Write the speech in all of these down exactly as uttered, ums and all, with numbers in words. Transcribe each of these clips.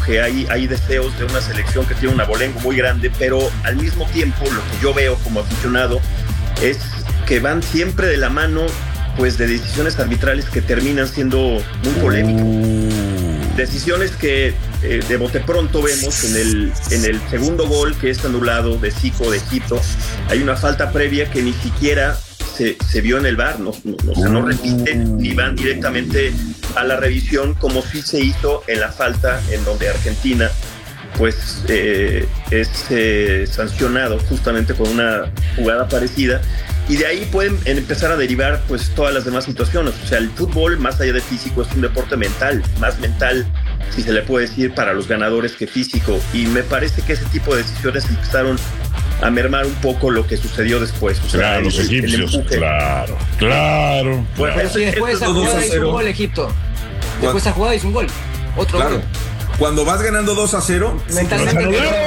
empuje, hay, hay deseos de una selección que tiene un abolengo muy grande, pero al mismo tiempo lo que yo veo como aficionado es que van siempre de la mano pues de decisiones arbitrales que terminan siendo muy polémicas. Uh. Decisiones que eh, de bote pronto vemos en el, en el segundo gol que es anulado de Zico de Egipto. Hay una falta previa que ni siquiera se, se vio en el V A R, no, no, o sea, no repiten ni van directamente a la revisión como sí se hizo en la falta en donde Argentina pues eh, es eh, sancionado justamente con una jugada parecida. Y de ahí pueden empezar a derivar pues todas las demás situaciones. O sea, el fútbol, más allá de físico, es un deporte mental, más mental, si se le puede decir, para los ganadores que físico. Y me parece que ese tipo de decisiones empezaron a mermar un poco lo que sucedió después. O sea, claro, el, los egipcios, el claro, claro. Bueno, pero si después de esa jugada hizo un gol Egipto. Después de esa jugada hizo un gol. Otro claro. gol. Cuando vas ganando dos a cero, mentalmente,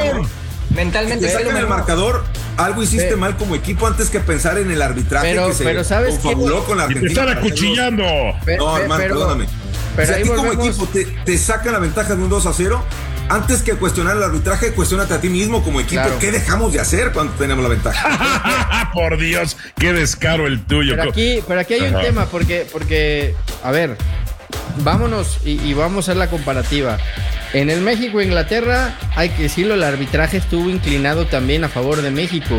mentalmente te sacan el marcador. Algo hiciste pero, mal como equipo antes que pensar en el arbitraje pero, que se pero ¿sabes confabuló qué? con la Argentina. Y te están acuchillando. Pero, no, hermano, pero, perdóname. Pero si a ti como equipo te, te sacan la ventaja de un dos a cero, antes que cuestionar el arbitraje, cuestiónate a ti mismo como equipo. Claro. ¿Qué dejamos de hacer cuando tenemos la ventaja? Por Dios, qué descaro el tuyo. Pero aquí, pero aquí hay Ajá. un tema, porque, porque, a ver, vámonos y, y vamos a hacer la comparativa. En el México-Inglaterra, hay que decirlo, el arbitraje estuvo inclinado también a favor de México.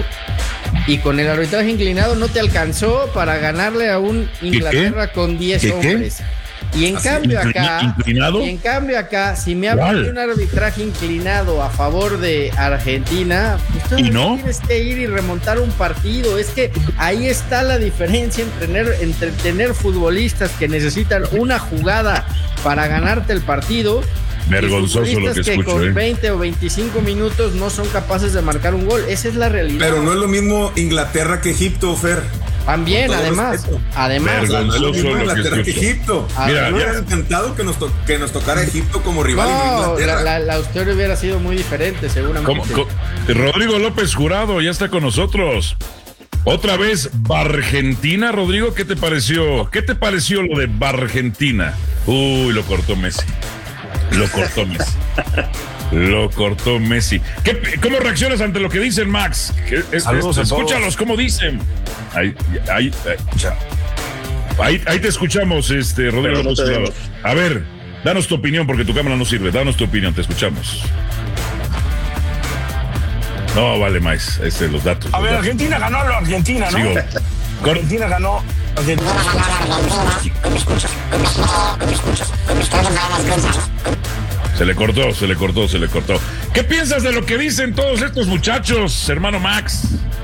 Y con el arbitraje inclinado no te alcanzó para ganarle a un Inglaterra con diez hombres. Y en cambio acá, ¿inclinado? Y en cambio acá, si me hablan de un arbitraje inclinado a favor de Argentina, pues ¿Y no? tienes que ir y remontar un partido. Es que ahí está la diferencia entre tener, entre tener futbolistas que necesitan una jugada para ganarte el partido. Vergonzoso lo que, que escucho, con eh. veinte o veinticinco minutos no son capaces de marcar un gol. Esa es la realidad. Pero no es lo mismo Inglaterra que Egipto, Fer. También, además, respeto. además. Vergonzoso no es lo mismo Inglaterra que, que Egipto. Mira, me hubiera encantado que nos, to- que nos tocara Egipto como rival. No, la, la, la historia hubiera sido muy diferente, seguramente. ¿Cómo, cómo? Rodrigo López Jurado ya está con nosotros. Otra vez, Bargentina, Rodrigo, ¿qué te pareció? ¿Qué te pareció lo de Bargentina? Uy, lo cortó Messi. Lo cortó Messi. Lo cortó Messi. ¿Qué, ¿Cómo reaccionas ante lo que dicen, Max? ¿Qué, es, Saludos es, escúchalos, ¿cómo dicen? Ahí, ahí, ahí, ahí te escuchamos, este, Rodrigo. No a ver, danos tu opinión, porque tu cámara no sirve. Danos tu opinión, te escuchamos. No, vale, más, este, los datos. A los ver, datos. Argentina ganó a la Argentina, ¿no? Sigo. Argentina ganó. Argentina. Se le cortó, se le cortó, se le cortó. ¿Qué piensas de lo que dicen todos estos muchachos, hermano Max?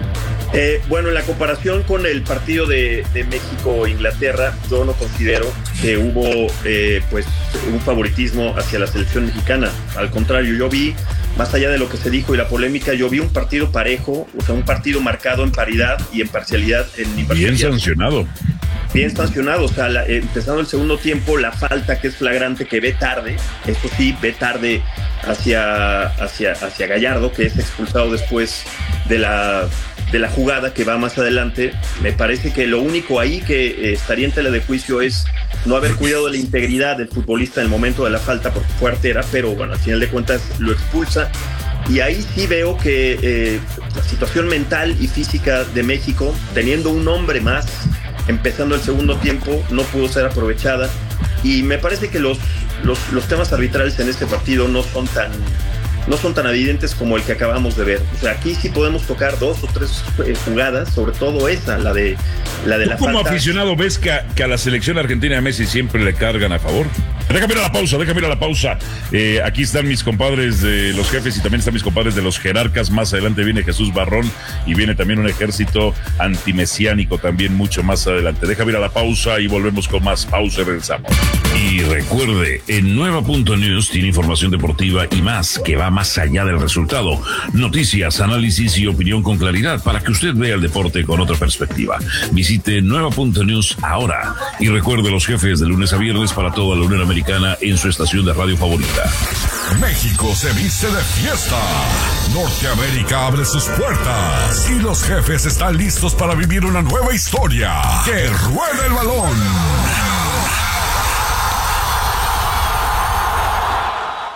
Eh, bueno, en la comparación con el partido de, de México-Inglaterra, yo no considero que hubo eh, pues un favoritismo hacia la selección mexicana. Al contrario, yo vi, más allá de lo que se dijo y la polémica, yo vi un partido parejo, o sea, un partido marcado en paridad y en parcialidad. En imparcialidad. Bien sancionado. Bien sancionado, o sea, la, eh, empezando el segundo tiempo, la falta que es flagrante, que ve tarde, eso sí, ve tarde hacia, hacia, hacia Gallardo, que es expulsado después de la, de la jugada que va más adelante. Me parece que lo único ahí que eh, estaría en tela de juicio es no haber cuidado de la integridad del futbolista en el momento de la falta, porque fue artera, pero bueno, al final de cuentas lo expulsa. Y ahí sí veo que eh, la situación mental y física de México, teniendo un hombre más, empezando el segundo tiempo, no pudo ser aprovechada. Y me parece que los, los, los temas arbitrales en este partido no son tan no son tan evidentes como el que acabamos de ver. O sea, aquí sí podemos tocar dos o tres eh, jugadas, sobre todo esa, la de la de la ¿Tú como falta. aficionado ves que a, que a la selección argentina de Messi siempre le cargan a favor? Déjame ir a la pausa, déjame ir a la pausa. Eh, aquí están mis compadres de los jefes y también están mis compadres de los jerarcas. Más adelante viene Jesús Barrón y viene también un ejército antimesiánico también mucho más adelante. Déjame ir a la pausa y volvemos con más. Pausa y regresamos. Y recuerde, en Nueva punto News tiene información deportiva y más que va más allá del resultado. Noticias, análisis y opinión con claridad para que usted vea el deporte con otra perspectiva. Visite Nueva punto News ahora y recuerde los jefes de lunes a viernes para toda la Unión Americana en su estación de radio favorita. México se viste de fiesta. Norteamérica abre sus puertas y los jefes están listos para vivir una nueva historia. ¡Que ruede el balón!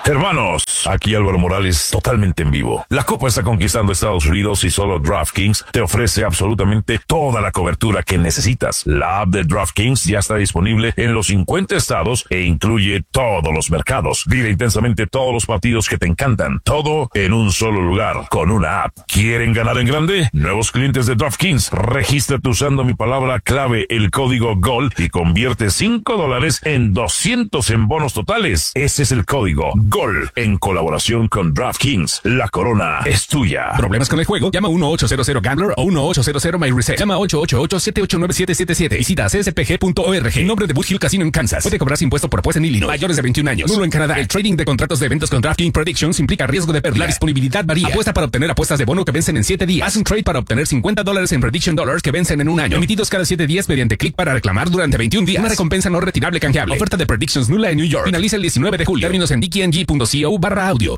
Hermanos, aquí Álvaro Morales, totalmente en vivo. La Copa está conquistando Estados Unidos y solo DraftKings te ofrece absolutamente toda la cobertura que necesitas. La app de DraftKings ya está disponible en los cincuenta estados e incluye todos los mercados. Vive intensamente todos los partidos que te encantan. Todo en un solo lugar, con una app. ¿Quieren ganar en grande? Nuevos clientes de DraftKings, regístrate usando mi palabra clave, el código GOL, y convierte cinco dólares en doscientos en bonos totales. Ese es el código GOL, en colaboración con DraftKings. La corona es tuya. ¿Problemas con el juego? Llama uno ocho cero cero Gambler o uno ocho cero cero My Reset. Llama ocho ocho ocho siete ocho nueve siete siete siete. Visita c s p g punto org. En nombre de Boot Hill Casino en Kansas. Puede cobrar impuesto por apuesta en Illinois. Mayores de veintiún años. Nulo en Canadá. El trading de contratos de eventos con DraftKings Predictions implica riesgo de pérdida. La disponibilidad varía. Apuesta para obtener apuestas de bono que vencen en siete días. Haz un trade para obtener cincuenta dólares en Prediction Dollars que vencen en un año. Emitidos cada siete días mediante clic para reclamar durante veintiún días. Una recompensa no retirable canjeable. Oferta de Predictions nula en New York. Finaliza el diecinueve de julio. Términos en d k n g punto co barra audio.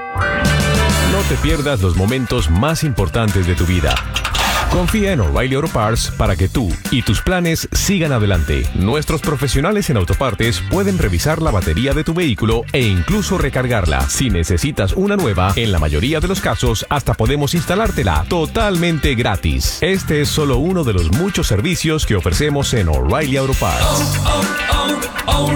No te pierdas los momentos más importantes de tu vida. Confía en O'Reilly Auto Parts para que tú y tus planes sigan adelante. Nuestros profesionales en autopartes pueden revisar la batería de tu vehículo e incluso recargarla. Si necesitas una nueva, en la mayoría de los casos hasta podemos instalártela totalmente gratis. Este es solo uno de los muchos servicios que ofrecemos en O'Reilly Auto Parts. Oh, oh, oh,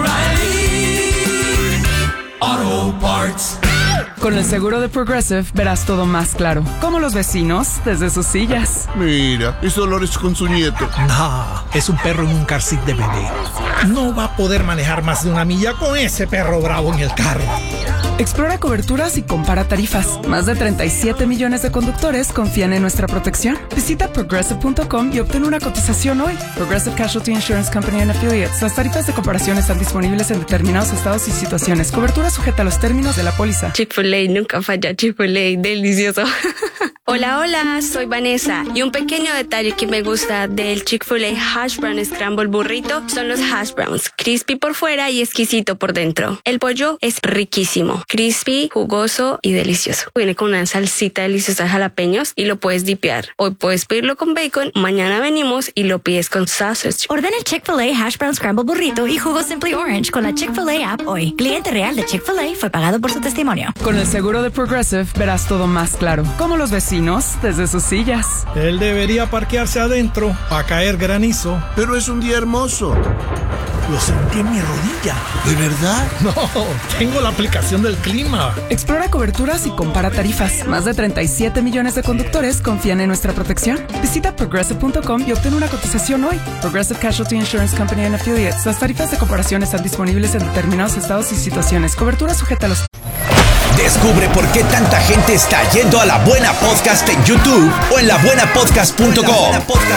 O'Reilly Auto Parts. Con el seguro de Progressive verás todo más claro, como los vecinos desde sus sillas. Mira, es Dolores con su nieto. No, es un perro en un car seat de bebé. No va a poder manejar más de una milla con ese perro bravo en el carro. Explora coberturas y compara tarifas. Más de treinta y siete millones de conductores confían en nuestra protección. Visita progressive punto com y obtén una cotización hoy. Progressive Casualty Insurance Company and Affiliates. Las tarifas de comparación están disponibles en determinados estados y situaciones. Cobertura sujeta a los términos de la póliza. Chick-fil-A nunca falla. Chick-fil-A, delicioso. Hola, hola, soy Vanessa. Y un pequeño detalle que me gusta del Chick-fil-A Hash Brown Scramble Burrito son los hash browns. Crispy por fuera y exquisito por dentro. El pollo es riquísimo. Crispy, jugoso y delicioso. Viene con una salsita deliciosa de jalapeños y lo puedes dipear. Hoy puedes pedirlo con bacon, mañana venimos y lo pides con sausage. Ordena el Chick-fil-A Hash Brown Scramble Burrito y jugo Simply Orange con la Chick-fil-A app hoy. Cliente real de Chick-fil-A fue pagado por su testimonio. Con el seguro de Progressive verás todo más claro, como los vecinos desde sus sillas. Él debería parquearse adentro a caer granizo. Pero es un día hermoso. Lo sentí en mi rodilla. ¿De verdad? No, tengo la aplicación del clima. Explora coberturas y compara tarifas. Más de treinta y siete millones de conductores confían en nuestra protección. Visita progressive punto com y obtén una cotización hoy. Progressive Casualty Insurance Company and Affiliates. Las tarifas de comparación están disponibles en determinados estados y situaciones. Cobertura sujeta a los... Descubre por qué tanta gente está yendo a La Buena Podcast en YouTube o en la buena podcast punto com.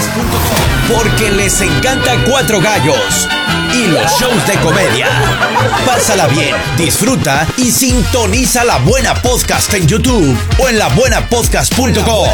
Porque les encanta Cuatro Gallos y los shows de comedia. Pásala bien, disfruta y sintoniza La Buena Podcast en YouTube o en la buena podcast punto com.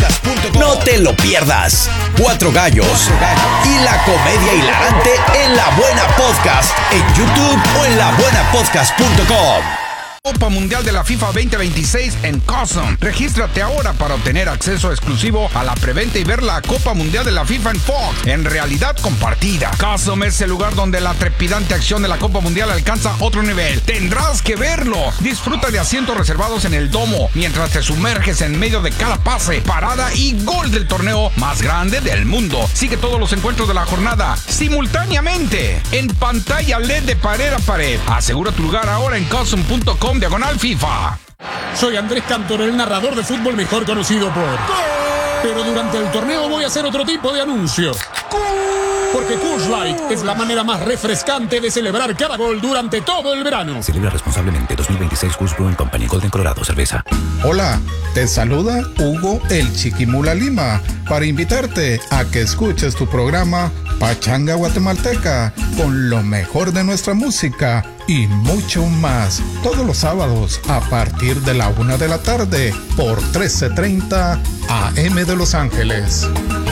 No te lo pierdas. Cuatro Gallos y la comedia hilarante en La Buena Podcast en YouTube o en la buena podcast punto com. Copa Mundial de la FIFA veinte veintiséis en Custom. Regístrate ahora para obtener acceso exclusivo a la preventa y ver la Copa Mundial de la FIFA en Fox, en realidad compartida. Custom es el lugar donde la trepidante acción de la Copa Mundial alcanza otro nivel. Tendrás que verlo. Disfruta de asientos reservados en el domo, mientras te sumerges en medio de cada pase, parada y gol del torneo más grande del mundo. Sigue todos los encuentros de la jornada simultáneamente, en pantalla L E D de pared a pared. Asegura tu lugar ahora en custom punto com diagonal FIFA. Soy Andrés Cantor, el narrador de fútbol mejor conocido por... ¡Gol! Pero durante el torneo voy a hacer otro tipo de anuncio. ¡Gol! Porque Coors Light es la manera más refrescante de celebrar cada gol durante todo el verano. Celebra responsablemente. Dos mil veintiséis Coors Brewing Company. Golden, Colorado. Cerveza. Hola, te saluda Hugo el Chiquimula Lima para invitarte a que escuches tu programa Pachanga Guatemalteca con lo mejor de nuestra música y mucho más, todos los sábados a partir de la una de la tarde por trece treinta A M de Los Ángeles.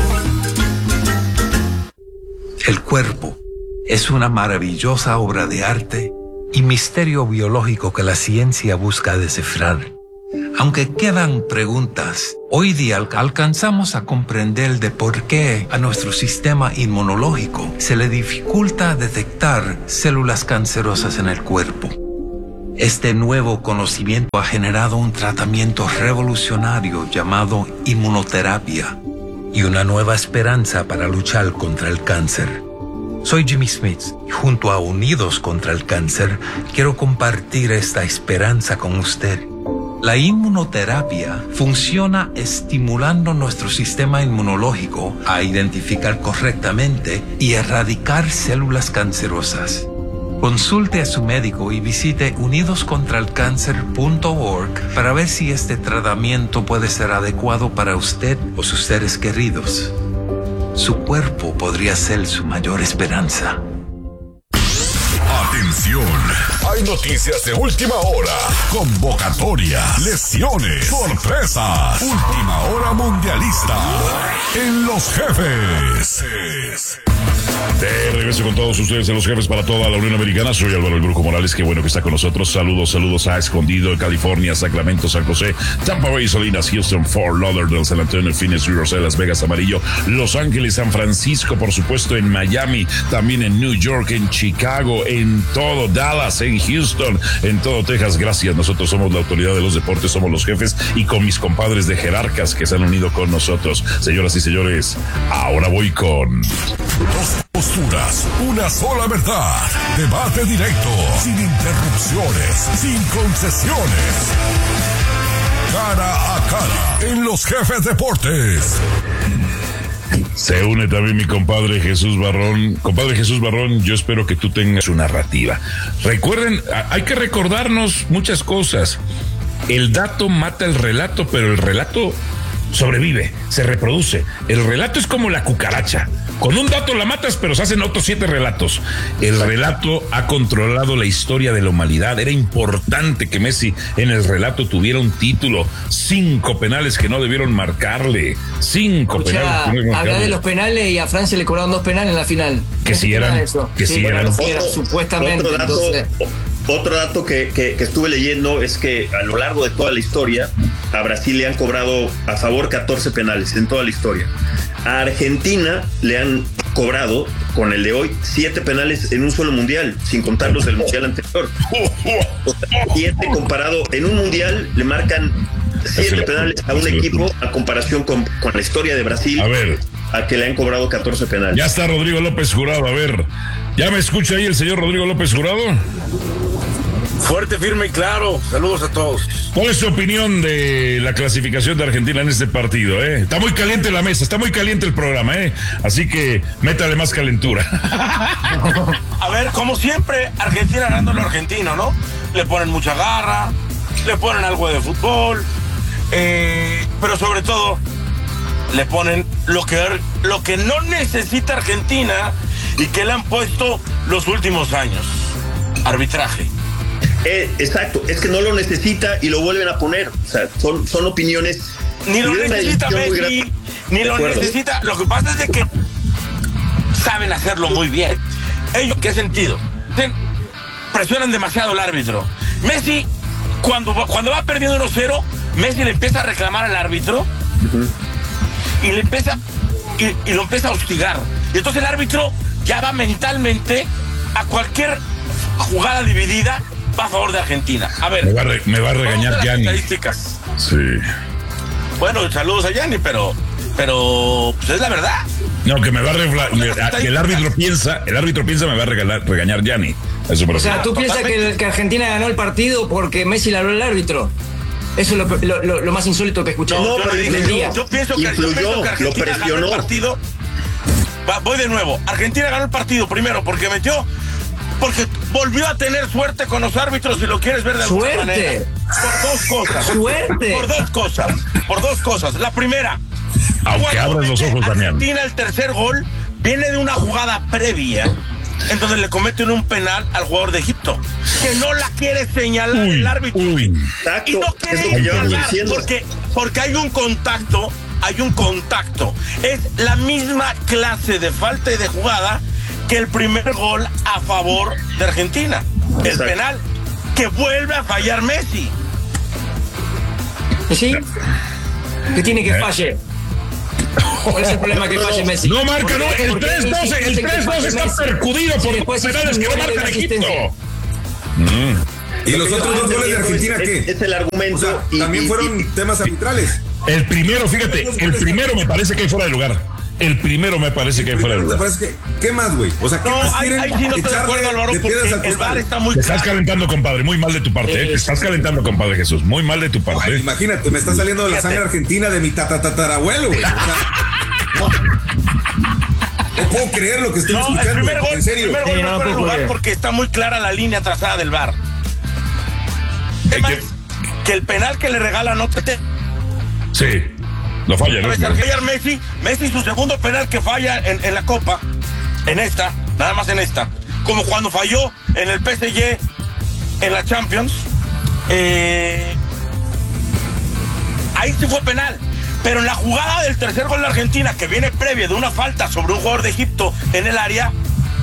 El cuerpo es una maravillosa obra de arte y misterio biológico que la ciencia busca descifrar. Aunque quedan preguntas, hoy día alcanzamos a comprender de por qué a nuestro sistema inmunológico se le dificulta detectar células cancerosas en el cuerpo. Este nuevo conocimiento ha generado un tratamiento revolucionario llamado inmunoterapia y una nueva esperanza para luchar contra el cáncer. Soy Jimmy Smith y junto a Unidos contra el Cáncer quiero compartir esta esperanza con usted. La inmunoterapia funciona estimulando nuestro sistema inmunológico a identificar correctamente y erradicar células cancerosas. Consulte a su médico y visite unidos contra el cáncer punto org para ver si este tratamiento puede ser adecuado para usted o sus seres queridos. Su cuerpo podría ser su mayor esperanza. Atención, hay noticias de última hora, convocatorias, lesiones, sorpresas, última hora mundialista en Los Jefes. De regreso con todos ustedes en Los Jefes para toda la Unión Americana. Soy Álvaro El Brujo Morales, qué bueno que está con nosotros. Saludos, saludos a Escondido, California, Sacramento, San José, Tampa Bay, Salinas, Houston, Fort Lauderdale, San Antonio, Phoenix, Riverside, Las Vegas, Amarillo, Los Ángeles, San Francisco, por supuesto en Miami, también en New York, en Chicago, en todo Dallas, en Houston, en todo Texas. Gracias, nosotros somos la autoridad de los deportes, somos Los Jefes y con mis compadres de Jerarcas que se han unido con nosotros. Señoras y señores, ahora voy con... Dos posturas, una sola verdad. Debate directo, sin interrupciones, sin concesiones. Cara a cara, en Los Jefes Deportes. Se une también mi compadre Jesús Barrón. Compadre Jesús Barrón, yo espero que tú tengas su narrativa. Recuerden, hay que recordarnos muchas cosas. El dato mata el relato, pero el relato sobrevive, se reproduce. El relato es como la cucaracha. Con un dato la matas, pero se hacen otros siete relatos. El relato ha controlado la historia de la humanidad. Era importante que Messi en el relato tuviera un título. Cinco penales que no debieron marcarle. Cinco Escuchá, penales que no debieron marcarle. Habla de los penales y a Francia le cobraron dos penales en la final. Que si eran, que sí, si eran. Otro, supuestamente. Otro dato, entonces... otro dato que, que, que estuve leyendo es que a lo largo de toda la historia a Brasil le han cobrado a favor catorce penales en toda la historia. A Argentina le han cobrado, con el de hoy, siete penales en un solo mundial, sin contar los del mundial anterior. O sea, siete comparado en un mundial, le marcan siete penales a un equipo a comparación con, con la historia de Brasil. A ver, a que le han cobrado catorce penales. Ya está Rodrigo López Jurado. A ver, ¿ya me escucha ahí el señor Rodrigo López Jurado? Fuerte, firme y claro. Saludos a todos. ¿Cuál es su opinión de la clasificación de Argentina en este partido? Eh? Está muy caliente la mesa, está muy caliente el programa, ¿eh? Así que métale más calentura. A ver, como siempre, Argentina ganando lo argentino, ¿no? Le ponen mucha garra, le ponen algo de fútbol, eh, pero sobre todo le ponen lo que, lo que no necesita Argentina y que le han puesto los últimos años. Arbitraje. Eh, exacto, es que no lo necesita y lo vuelven a poner. O sea, son, son opiniones. Ni lo necesita Messi, ni lo necesita. Lo que pasa es de que saben hacerlo muy bien. Ellos, ¿qué sentido? Presionan demasiado al árbitro. Messi, cuando, cuando va perdiendo uno cero, Messi le empieza a reclamar al árbitro uh-huh. y le empieza y, y lo empieza a hostigar. Y entonces el árbitro ya va mentalmente a cualquier jugada dividida. Va a favor de Argentina. A ver. Me va a, re, me va a regañar Gianni. Estadísticas. Sí. Bueno, saludos a Gianni, pero, pero pues es la verdad. No, que me va a refla- que el árbitro piensa, el árbitro piensa me va a regalar, regañar Gianni. Eso o sea, ¿tú piensas que, que Argentina ganó el partido porque Messi le habló al árbitro? Eso es lo, lo, lo, lo más insólito que he escuchado. No, no, pero influyó, yo, pienso que, influyó, yo pienso que Argentina lo ganó el partido. Va, voy de nuevo. Argentina ganó el partido primero porque metió. Porque volvió a tener suerte con los árbitros, si lo quieres ver de alguna ¿Suerte? manera. Por dos cosas. ¿Suerte? Por dos cosas. Por dos cosas. La primera. Aunque abras los ojos, Damián. Argentina, el tercer gol, viene de una jugada previa en donde le cometen un penal al jugador de Egipto. Que no la quiere señalar uy, el árbitro. Uy. Y no quiere señalar porque, porque hay un contacto. Hay un contacto. Es la misma clase de falta y de jugada que el primer gol a favor de Argentina. El Exacto. penal que vuelve a fallar Messi. ¿Sí? ¿Qué tiene que falle? ¿Cuál es el problema que falle Messi? No marca, no, el tres dos, el tres dos está percudido por los penales que no marca Egipto. Mm. ¿Y los otros dos goles de Argentina es, qué? Es, es el argumento. O sea, y, también y, fueron y, temas arbitrales. El primero, fíjate, el primero me parece que hay fuera de lugar. El primero me parece que hay fuera de lugar. Que, ¿Qué más, güey? O sea, ¿qué no, más ahí, ahí sí no estoy de acuerdo, Álvaro, porque el V A R está muy Te estás calentando, compadre, muy mal de tu parte, ¿eh? Te estás calentando, compadre Jesús, muy mal de tu parte. Ay, imagínate, me está saliendo de la sangre argentina de mi tatatarabuelo, güey. O sea, no puedo creer lo que estoy no, escuchando. El primer gol, en serio. El primer gol Sí, no, no puede jugar porque está muy clara la línea trazada del V A R. Es más, que el penal que le regala no te... Sí, lo falla, ¿no? Ayer Messi, Messi su segundo penal que falla en, en la Copa, en esta, nada más en esta, como cuando falló en el P S G en la Champions, eh, ahí sí fue penal. Pero en la jugada del tercer gol de Argentina, que viene previa de una falta sobre un jugador de Egipto en el área.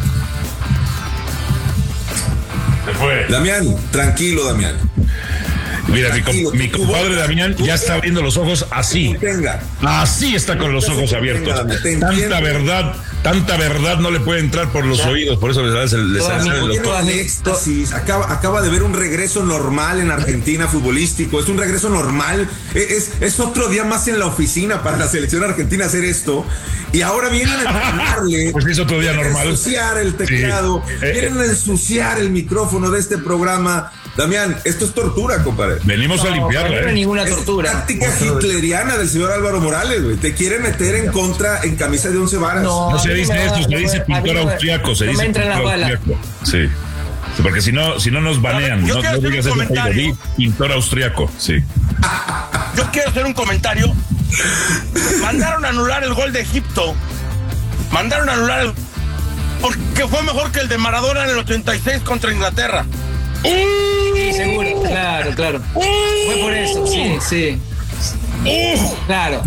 Se fue. Damián, tranquilo, Damián. Mira, mi, com mi compadre Damián ya está abriendo los ojos así. Así está con los ojos abiertos. Tanta verdad, tanta verdad no le puede entrar por los oídos, por eso les sale les el éxtasis. Acaba, acaba de ver un regreso normal en Argentina futbolístico. Es un regreso normal. Es, es otro día más en la oficina para la selección argentina hacer esto. Y ahora vienen a enseñarle. Pues es otro día normal. A ensuciar el teclado. Sí. Vienen a ensuciar el micrófono de este programa. Damián, esto es tortura, compadre. Venimos no, a limpiarla. No, no ¿eh? ninguna tortura. Es táctica hitleriana del señor Álvaro Morales, güey. Te quiere meter en contra en camisa de once varas. No, no se dice me esto, se no dice pintor no austriaco, se no dice pintor austriaco. Sí. Sí, porque si no, si no nos banean, no, no digas ese apellido, pintor austriaco, sí. Yo quiero hacer un comentario. Mandaron a anular el gol de Egipto. Mandaron a anular el porque fue mejor que el de Maradona en el ochenta y seis contra Inglaterra. Sí, seguro, claro, claro. Fue por eso, sí, sí. Claro.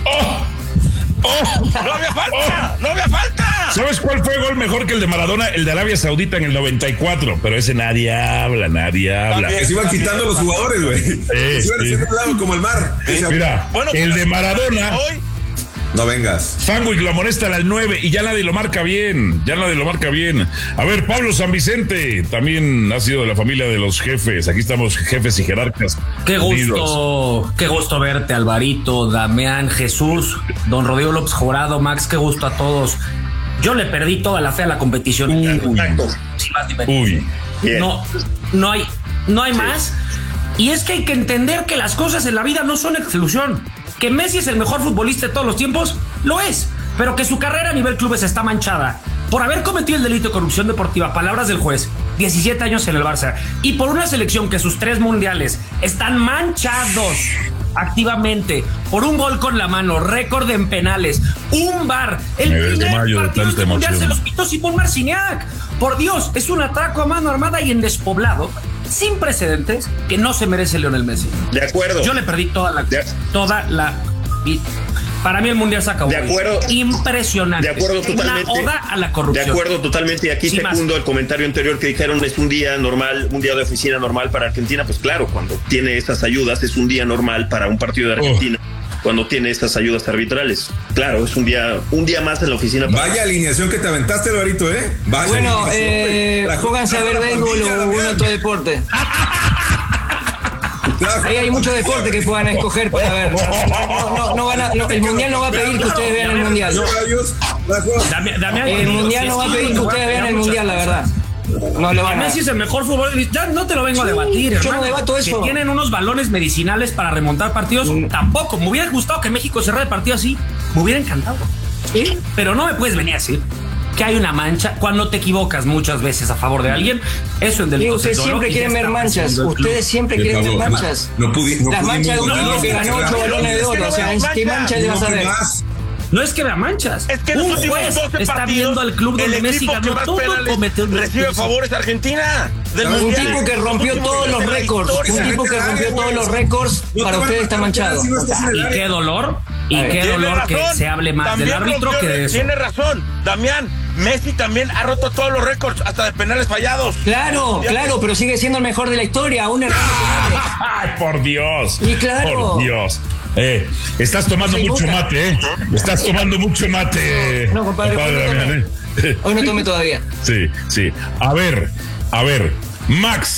¡No había falta! ¡No había falta! ¿Sabes cuál fue el gol mejor que el de Maradona? El de Arabia Saudita en el noventa y cuatro, pero ese nadie habla, nadie habla. Que se iban quitando los jugadores, güey. Sí, se iban sí. haciendo lado como el mar. Mira, bueno, el de Maradona... Hoy, no vengas. Fangwick lo amonestan al nueve y ya nadie lo marca bien. Ya nadie lo marca bien. A ver, Pablo San Vicente también ha sido de la familia de los jefes. Aquí estamos, jefes y jerarcas. Qué gusto, unidos. Qué gusto verte, Alvarito, Damián, Jesús, don Rodrigo López Jurado, Max, qué gusto a todos. Yo le perdí toda la fe a la competición. Uy, Sin más ni Uy. No, no hay, no hay sí. más. Y es que hay que entender que las cosas en la vida no son exclusión. Que Messi es el mejor futbolista de todos los tiempos, lo es, pero que su carrera a nivel clubes está manchada por haber cometido el delito de corrupción deportiva, palabras del juez, diecisiete años en el Barça, y por una selección que sus tres mundiales están manchados activamente por un gol con la mano, récord en penales, un V A R, el primer partido de mundial se los pitó Simón Marciniak. Por Dios, es un atraco a mano armada y en despoblado sin precedentes que no se merece Lionel Messi. De acuerdo. Yo le perdí toda la de... toda la para mí el mundial se acabó. De acuerdo. Impresionante. De acuerdo totalmente. Una oda a la corrupción. De acuerdo totalmente. Y aquí Sin segundo más. El comentario anterior que dijeron es un día normal, un día de oficina normal para Argentina. Pues claro, cuando tiene esas ayudas es un día normal para un partido de Argentina. Oh. Cuando tiene esas ayudas arbitrales. Claro, es un día un día más en la oficina. Para... Vaya alineación que te aventaste, Alvarito, ¿eh? Vaya bueno, eh, pónganse a ver béisbol o algún otro deporte. Ahí hay mucho deporte que puedan escoger para ver. No, no, no van a, no, el mundial no va a pedir que ustedes vean el mundial. El mundial no va a pedir que ustedes vean el mundial, la verdad. No lo van a... Messi es el mejor futbolista. No te lo vengo a debatir, Yo hermano. no debato eso. Que tienen unos balones medicinales para remontar partidos. Mm. Tampoco. Me hubiera gustado que México cerrara el partido así. Me hubiera encantado. ¿Sí? Pero no me puedes venir así. Que hay una mancha cuando te equivocas muchas veces a favor de alguien. Eso en delito. Ustedes siempre quieren ver manchas. Ustedes siempre quieren ver manchas. No pudi, no Las manchas de un equipo que ganó ocho balones de oro. O sea, ¿qué mancha le vas a ver? No es que vea manchas. Es que un juez está viendo al club donde Messi ganó todo, cometió un recibe favores a Argentina. Un tipo que rompió todos los récords. Un tipo que rompió todos los récords. Para ustedes está manchado. Y qué dolor. Y qué dolor que se hable más del árbitro que de eso. Tiene razón, Damián. Messi también ha roto todos los récords, hasta de penales fallados. Claro, claro, pero sigue siendo el mejor de la historia. Un error. ¡Ay, por Dios! Y claro. Por Dios. Eh, estás tomando sí, mucho mate, ¿eh? Estás tomando mucho mate. No, compadre, compadre hoy, no tomé. hoy no tomé todavía. Sí, sí. A ver, a ver. Max,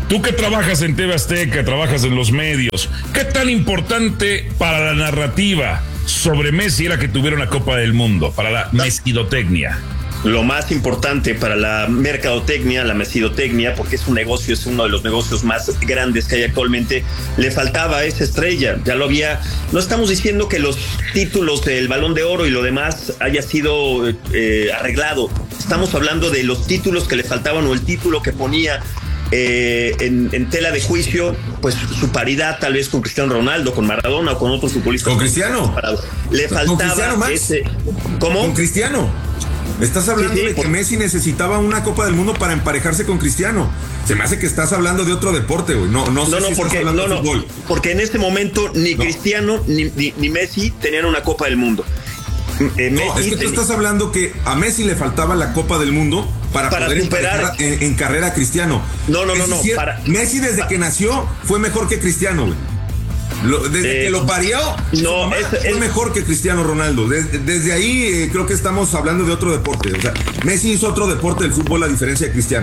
Tú que trabajas en T V Azteca, trabajas en los medios, ¿qué tan importante para la narrativa sobre Messi era que tuviera una Copa del Mundo, para la mesidotecnia? Lo más importante para la mercadotecnia, la mesidotecnia, porque es un negocio, es uno de los negocios más grandes que hay actualmente, le faltaba esa estrella. Ya lo había. No estamos diciendo que los títulos del Balón de Oro y lo demás haya sido eh, arreglado. Estamos hablando de los títulos que le faltaban o el título que ponía eh, en, en tela de juicio, pues su paridad tal vez con Cristiano Ronaldo, con Maradona o con otros futbolistas. ¿Con Cristiano? Le faltaba ¿Con Cristiano, Max? ese. ¿Cómo? ¿Con Cristiano? Estás hablando sí, sí, de que por... Messi necesitaba una Copa del Mundo para emparejarse con Cristiano. Se me hace que estás hablando de otro deporte, güey. No, no, sé no, no, si porque, estás hablando no, de fútbol. No, porque en ese momento ni no. Cristiano ni, ni, ni Messi tenían una Copa del Mundo. Eh, no, Messi es que tú estás hablando que a Messi le faltaba la Copa del Mundo para, para poder superar en, en carrera a Cristiano. No, no, no, no. Sí, para... Messi desde que nació fue mejor que Cristiano, güey. Lo, desde eh, que lo parió, no, mamá, es, es mejor que Cristiano Ronaldo. Desde, desde ahí eh, creo que estamos hablando de otro deporte. O sea, Messi hizo otro deporte del fútbol a diferencia de Cristiano.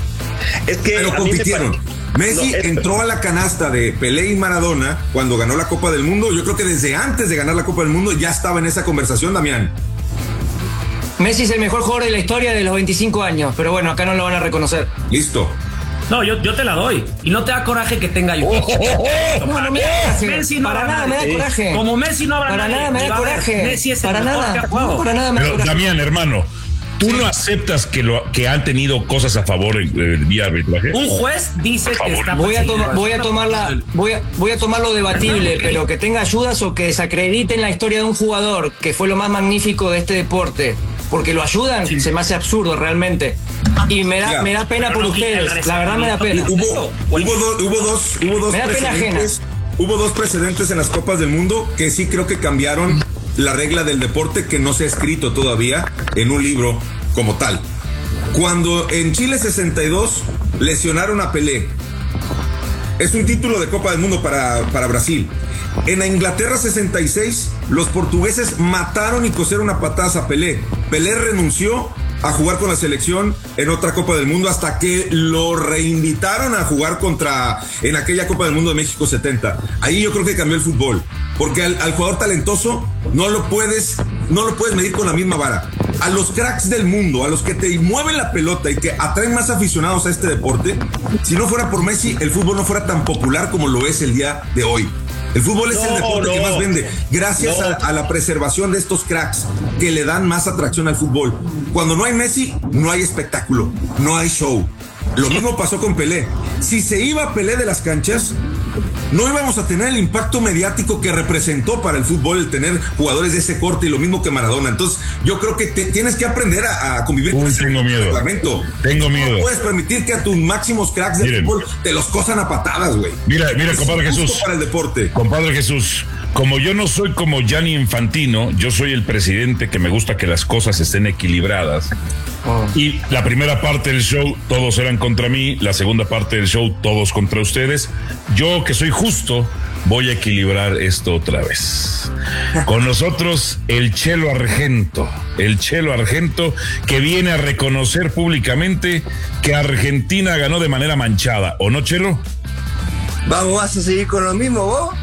Es que pero compitieron. Me Messi no, es... entró a la canasta de Pelé y Maradona cuando ganó la Copa del Mundo. Yo creo que desde antes de ganar la Copa del Mundo ya estaba en esa conversación, Damián. Messi es el mejor jugador de la historia de los veinticinco años, pero bueno, acá no lo van a reconocer. Listo. No, yo, yo te la doy. Y no te da coraje que tenga yo. Oh, oh, oh. No, no me da coraje. Messi no para nada me da coraje. Como Messi no habrá Para nadie. nada me da coraje. Messi es el para nada. No, para nada me da Pero, coraje. Damián, hermano, ¿tú sí. no aceptas que lo que han tenido cosas a favor en el vía arbitraje? Un juez dice que está voy a, to- voy a tomarla, voy a, voy a tomar lo debatible, pero que tenga ayudas o que desacrediten la historia de un jugador que fue lo más magnífico de este deporte. Porque lo ayudan, sí. Se me hace absurdo realmente. Y me da, me da pena por ustedes. La verdad me da pena. Hubo, hubo, do, hubo dos, hubo dos me da pena ajena. Hubo dos precedentes en las Copas del Mundo que sí creo que cambiaron la regla del deporte, que no se ha escrito todavía en un libro como tal. Cuando en Chile sesenta y dos lesionaron a Pelé, es un título de Copa del Mundo para, para Brasil. En Inglaterra sesenta y seis, los portugueses mataron y cosieron a patadas a Pelé. Pelé renunció a jugar con la selección en otra Copa del Mundo hasta que lo reinvitaron a jugar contra en aquella Copa del Mundo de México setenta. Ahí yo creo que cambió el fútbol, porque al, al jugador talentoso no lo puedes no lo puedes medir con la misma vara. A los cracks del mundo, a los que te mueven la pelota y que atraen más aficionados a este deporte, si no fuera por Messi, el fútbol no fuera tan popular como lo es el día de hoy. El fútbol es no, el deporte no, que más vende, gracias no. a, a la preservación de estos cracks que le dan más atracción al fútbol. Cuando no hay Messi, no hay espectáculo, no hay show. Lo mismo pasó con Pelé. Si se iba Pelé de las canchas, no íbamos a tener el impacto mediático que representó para el fútbol el tener jugadores de ese corte, y lo mismo que Maradona. Entonces yo creo que te, tienes que aprender a, a convivir Uy, con ese tengo miedo. reglamento. Tengo miedo. No puedes permitir que a tus máximos cracks del Miren. fútbol te los cosan a patadas, güey. Mira, mira, es compadre Jesús. Para el deporte. Compadre Jesús, como yo no soy como Gianni Infantino, yo soy el presidente que me gusta que las cosas estén equilibradas. Oh. Y la primera parte del show, todos eran contra mí. La segunda parte del show, todos contra ustedes. Yo, que soy justo, voy a equilibrar esto otra vez. Con nosotros, el Chelo Argento. El Chelo Argento, que viene a reconocer públicamente que Argentina ganó de manera manchada. ¿O no, Chelo? Vamos, ¿vas a seguir con lo mismo vos?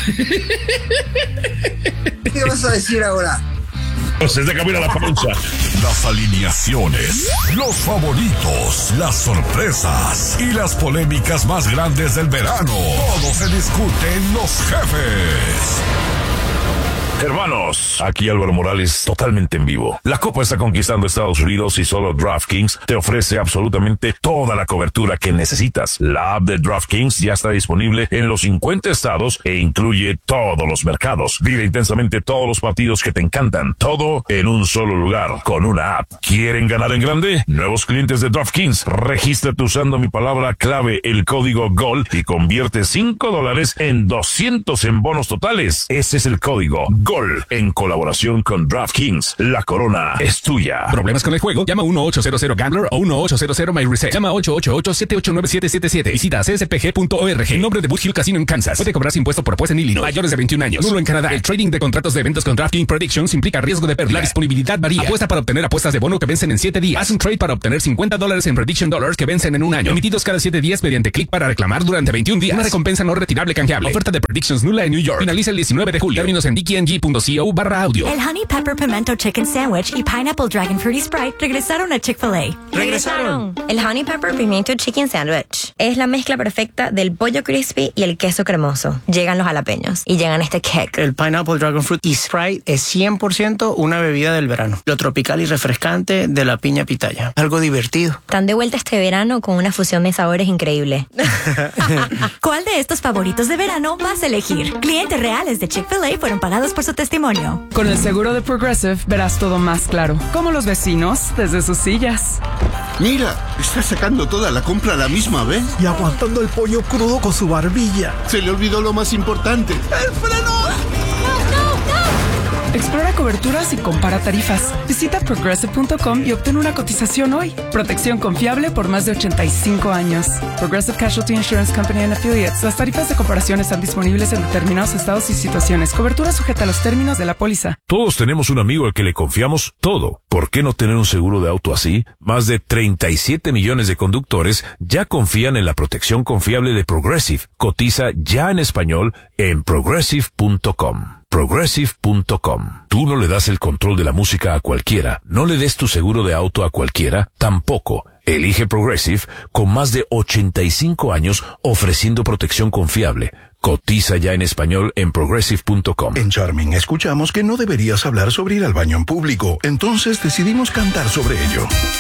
¿Qué vas a decir ahora? Entonces, deja ir a la pausa. Las alineaciones, los favoritos, las sorpresas y las polémicas más grandes del verano. Todo se discute en Los Jefes. Hermanos, aquí Álvaro Morales, totalmente en vivo. La Copa está conquistando Estados Unidos y solo DraftKings te ofrece absolutamente toda la cobertura que necesitas. La app de DraftKings ya está disponible en los cincuenta estados e incluye todos los mercados. Vive intensamente todos los partidos que te encantan, todo en un solo lugar, con una app. ¿Quieren ganar en grande? Nuevos clientes de DraftKings, regístrate usando mi palabra clave, el código GOL, y convierte cinco dólares en doscientos en bonos totales. Ese es el código Gol, en colaboración con DraftKings. La corona es tuya. ¿Problemas con el juego? Llama uno ocho cero cero Gambler o uno ocho cero cero My Reset. Llama ocho ocho ocho siete ocho nueve siete siete siete. Visita c s p g punto org. En nombre de Boot Hill Casino en Kansas. Puede cobrarse impuesto por apuesta en Illinois. Mayores de veintiún años. Nulo en Canadá. El trading de contratos de eventos con DraftKings Predictions implica riesgo de pérdida. La disponibilidad varía. Apuesta para obtener apuestas de bono que vencen en siete días. Haz un trade para obtener cincuenta dólares en Prediction Dollars que vencen en un año. Emitidos cada siete días mediante clic para reclamar durante veintiún días. Una recompensa no retirable canjeable. Oferta de Predictions nula en New York. Finaliza el diecinueve de julio. Términos en d k n g punto co barra audio. El Honey Pepper Pimento Chicken Sandwich y Pineapple Dragon Fruity Sprite regresaron a Chick-fil-A. ¡Regresaron! El Honey Pepper Pimento Chicken Sandwich es la mezcla perfecta del pollo crispy y el queso cremoso. Llegan los jalapeños y llegan este kick. El Pineapple Dragon Fruit y Sprite es cien por ciento una bebida del verano. Lo tropical y refrescante de la piña pitaya. Algo divertido. Están de vuelta este verano con una fusión de sabores increíble. ¿Cuál de estos favoritos de verano vas a elegir? Clientes reales de Chick-fil-A fueron pagados por su testimonio. Con el seguro de Progressive verás todo más claro, como los vecinos desde sus sillas. Mira, está sacando toda la compra a la misma vez. Y aguantando el pollo crudo con su barbilla. Se le olvidó lo más importante. ¡El freno! Explora coberturas y compara tarifas. Visita progressive punto com y obtén una cotización hoy. Protección confiable por más de ochenta y cinco años. Progressive Casualty Insurance Company and Affiliates. Las tarifas de comparación están disponibles en determinados estados y situaciones. Cobertura sujeta a los términos de la póliza. Todos tenemos un amigo al que le confiamos todo. ¿Por qué no tener un seguro de auto así? Más de treinta y siete millones de conductores ya confían en la protección confiable de Progressive. Cotiza ya en español en progressive punto com. progressive punto com. Tú no le das el control de la música a cualquiera, no le des tu seguro de auto a cualquiera, tampoco. Elige Progressive con más de ochenta y cinco años ofreciendo protección confiable. Cotiza ya en español en progressive punto com. En Charming escuchamos que no deberías hablar sobre ir al baño en público, entonces decidimos cantar sobre ello.